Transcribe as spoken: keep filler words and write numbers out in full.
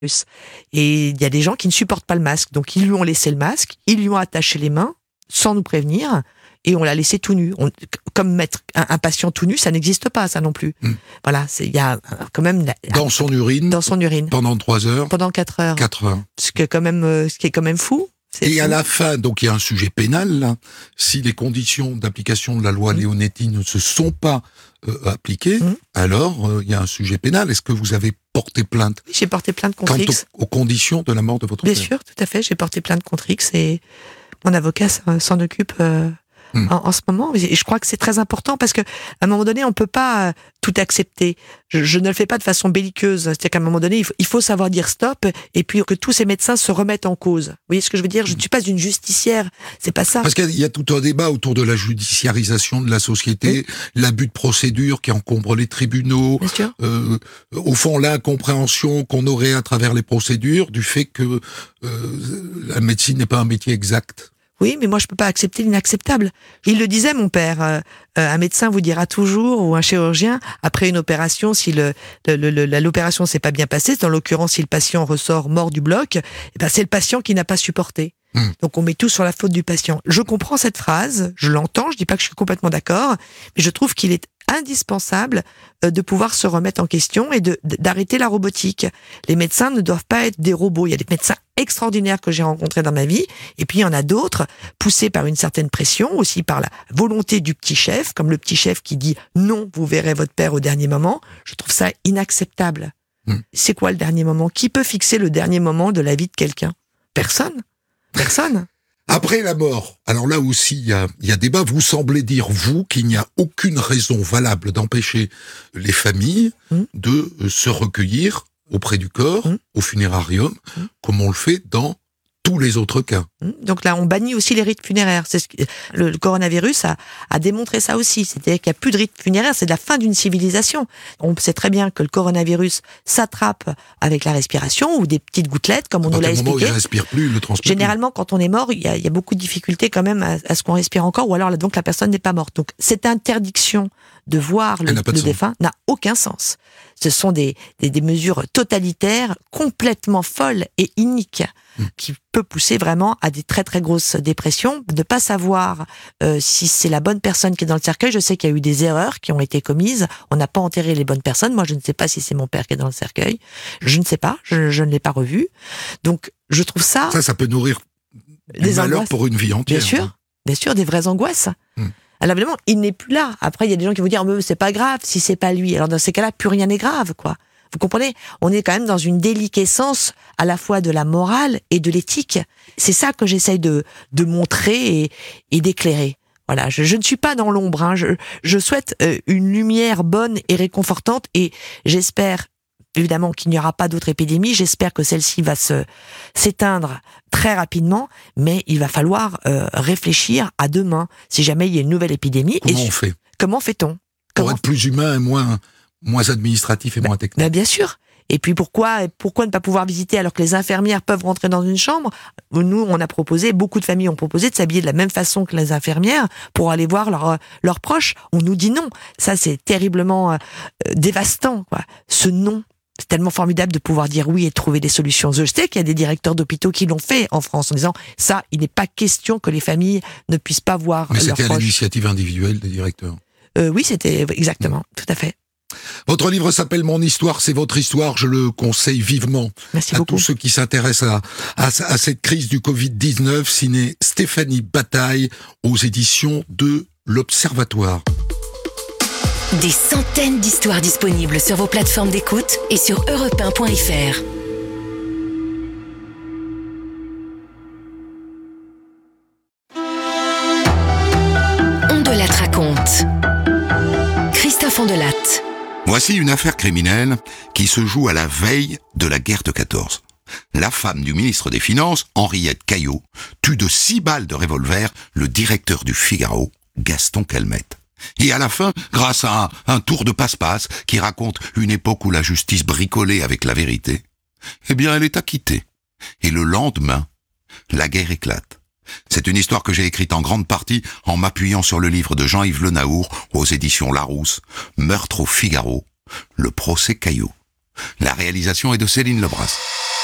Et il y a des gens qui ne supportent pas le masque. Donc, ils lui ont laissé le masque, ils lui ont attaché les mains, sans nous prévenir, et on l'a laissé tout nu. On, comme mettre un, un patient tout nu, ça n'existe pas, ça non plus. Mmh. Voilà, il y a quand même... La, dans son urine Dans son urine. Pendant trois heures Pendant quatre heures. Quatre heures. Ce qui est quand même, ce qui est quand même fou. C'est et fou. À la fin, donc il y a un sujet pénal, là. Si les conditions d'application de la loi mmh. Leonetti ne se sont pas euh, appliquées, mmh. alors euh, il y a un sujet pénal. Est-ce que vous avez porté plainte? Oui, j'ai porté plainte contre Quant X. Aux, aux conditions de la mort de votre Bien père? Bien sûr, tout à fait. J'ai porté plainte contre X et mon avocat s'en occupe euh, mmh. en, en ce moment. Et je crois que c'est très important parce que à un moment donné, on peut pas euh, tout accepter. Je, je ne le fais pas de façon belliqueuse. C'est-à-dire qu'à un moment donné, il faut, il faut savoir dire stop et puis que tous ces médecins se remettent en cause. Vous voyez ce que je veux dire? Je ne suis pas une justicière. C'est pas ça. Parce qu'il y a tout un débat autour de la judiciarisation de la société, oui. l'abus de procédure qui encombre les tribunaux. Bien sûr. Euh, au fond, l'incompréhension qu'on aurait à travers les procédures du fait que euh, la médecine n'est pas un métier exact. Oui, mais moi, je peux pas accepter l'inacceptable. Il le disait, mon père. Euh, un médecin vous dira toujours, ou un chirurgien, après une opération, si le, le, le, l'opération s'est pas bien passée, dans l'occurrence, si le patient ressort mort du bloc, eh ben, c'est le patient qui n'a pas supporté. Mmh. Donc, on met tout sur la faute du patient. Je comprends cette phrase, je l'entends, je dis pas que je suis complètement d'accord, mais je trouve qu'il est indispensable de pouvoir se remettre en question et de, d'arrêter la robotique. Les médecins ne doivent pas être des robots. Il y a des médecins extraordinaires que j'ai rencontrés dans ma vie, et puis il y en a d'autres, poussés par une certaine pression, aussi par la volonté du petit chef, comme le petit chef qui dit « non, vous verrez votre père au dernier moment ». Je trouve ça inacceptable. Mmh. C'est quoi le dernier moment? Qui peut fixer le dernier moment de la vie de quelqu'un? Personne. Personne. Après la mort, alors là aussi, il y a, y a débat. Vous semblez dire, vous, qu'il n'y a aucune raison valable d'empêcher les familles mmh. de se recueillir auprès du corps, mmh. au funérarium, mmh. comme on le fait dans tous les autres cas. Donc là, on bannit aussi les rites funéraires. C'est ce que, le, le coronavirus a, a démontré ça aussi. C'est-à-dire qu'il n'y a plus de rites funéraires, c'est la fin d'une civilisation. On sait très bien que le coronavirus s'attrape avec la respiration ou des petites gouttelettes, comme on nous l'a expliqué. À partir du moment où il ne respire plus, il ne transpire Généralement, plus. quand on est mort, il y a, il y a beaucoup de difficultés quand même à, à ce qu'on respire encore, ou alors donc la personne n'est pas morte. Donc cette interdiction de voir le, le défunt n'a aucun sens. Ce sont des, des, des mesures totalitaires, complètement folles et iniques, mmh. qui peut pousser vraiment à des très très grosses dépressions. Ne pas savoir euh, si c'est la bonne personne qui est dans le cercueil. Je sais qu'il y a eu des erreurs qui ont été commises. On n'a pas enterré les bonnes personnes. Moi, je ne sais pas si c'est mon père qui est dans le cercueil. Je ne sais pas. Je, je ne l'ai pas revu. Donc, je trouve ça... Ça, ça peut nourrir des malheurs pour une vie entière. Bien sûr, hein. Bien sûr, des vraies angoisses. Mmh. Alors évidemment, il n'est plus là. Après, il y a des gens qui vont dire oh, « c'est pas grave si c'est pas lui ». Alors dans ces cas-là, plus rien n'est grave, quoi. Vous comprenez? On est quand même dans une déliquescence à la fois de la morale et de l'éthique. C'est ça que j'essaye de, de montrer et, et d'éclairer. Voilà, je, je ne suis pas dans l'ombre. Hein. Je, je souhaite euh, une lumière bonne et réconfortante et j'espère évidemment qu'il n'y aura pas d'autres épidémies. J'espère que celle-ci va se s'éteindre très rapidement, mais il va falloir euh, réfléchir à demain si jamais il y a une nouvelle épidémie. Comment et on fait? Comment fait-on? Pour Comment être plus humain et moins... moins administratif et bah, moins technique. Bah bien sûr. Et puis pourquoi, pourquoi ne pas pouvoir visiter alors que les infirmières peuvent rentrer dans une chambre? Nous, on a proposé, beaucoup de familles ont proposé de s'habiller de la même façon que les infirmières pour aller voir leurs leurs proches. On nous dit non. Ça, c'est terriblement euh, dévastant, quoi. Ce non. C'est tellement formidable de pouvoir dire oui et de trouver des solutions. Je sais qu'il y a des directeurs d'hôpitaux qui l'ont fait en France en disant ça, il n'est pas question que les familles ne puissent pas voir Mais leurs proches. c'était à l'initiative individuelle des directeurs. Euh, oui, c'était exactement, mmh. tout à fait. Votre livre s'appelle Mon histoire, c'est votre histoire. Je le conseille vivement Merci à beaucoup. tous ceux qui s'intéressent à, à, à cette crise du covid dix-neuf, signé Stéphanie Bataille aux éditions de l'Observatoire. Des centaines d'histoires disponibles sur vos plateformes d'écoute et sur europe un point f r. On de Latte raconte. Christophe Ondelatte. Voici une affaire criminelle qui se joue à la veille de la guerre de quatorze. La femme du ministre des Finances, Henriette Caillot, tue de six balles de revolver le directeur du Figaro, Gaston Calmette. Et à la fin, grâce à un, un tour de passe-passe qui raconte une époque où la justice bricolait avec la vérité, eh bien elle est acquittée. Et le lendemain, la guerre éclate. C'est une histoire que j'ai écrite en grande partie en m'appuyant sur le livre de Jean-Yves Le Naour aux éditions Larousse, Meurtre au Figaro, le procès Caillot. La réalisation est de Céline Lebras.